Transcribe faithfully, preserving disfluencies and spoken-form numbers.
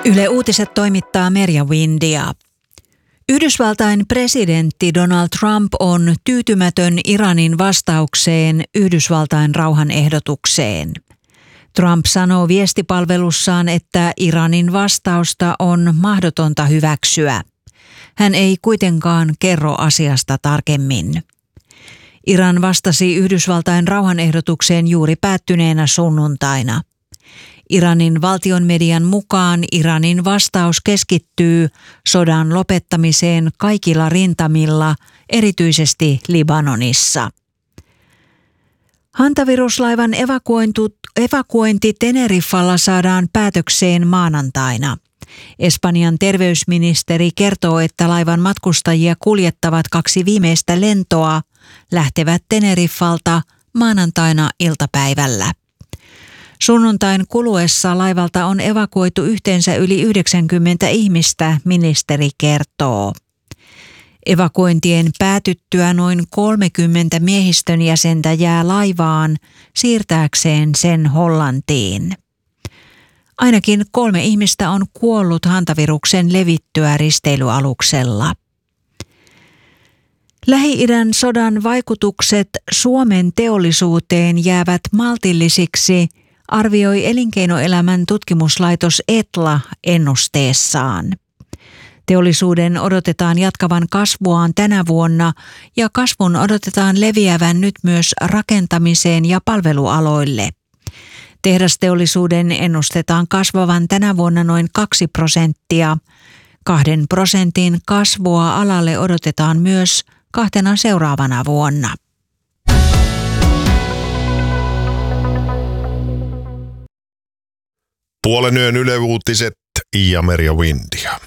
Yle Uutiset toimittaa Merja Windia. Yhdysvaltain presidentti Donald Trump on tyytymätön Iranin vastaukseen Yhdysvaltain rauhanehdotukseen. Trump sanoo viestipalvelussaan, että Iranin vastausta on mahdotonta hyväksyä. Hän ei kuitenkaan kerro asiasta tarkemmin. Iran vastasi Yhdysvaltain rauhanehdotukseen juuri päättyneenä sunnuntaina. Iranin valtionmedian mukaan Iranin vastaus keskittyy sodan lopettamiseen kaikilla rintamilla, erityisesti Libanonissa. Hantaviruslaivan evakuointi Teneriffalla saadaan päätökseen maanantaina. Espanjan terveysministeri kertoo, että laivan matkustajia kuljettavat kaksi viimeistä lentoa lähtevät Teneriffalta maanantaina iltapäivällä. Sunnuntain kuluessa laivalta on evakuoitu yhteensä yli yhdeksänkymmentä ihmistä, ministeri kertoo. Evakuointien päätyttyä noin kolmekymmentä miehistön jäsentä jää laivaan siirtääkseen sen Hollantiin. Ainakin kolme ihmistä on kuollut hantaviruksen levittyä risteilyaluksella. Lähi-idän sodan vaikutukset Suomen teollisuuteen jäävät maltillisiksi, arvioi elinkeinoelämän tutkimuslaitos Etla ennusteessaan. Teollisuuden odotetaan jatkavan kasvuaan tänä vuonna ja kasvun odotetaan leviävän nyt myös rakentamiseen ja palvelualoille. Tehdasteollisuuden ennustetaan kasvavan tänä vuonna noin kaksi prosenttia. Kahden prosentin kasvua alalle odotetaan myös kahtena seuraavana vuonna. Puolen yön Yle Uutiset ja Merja Windia.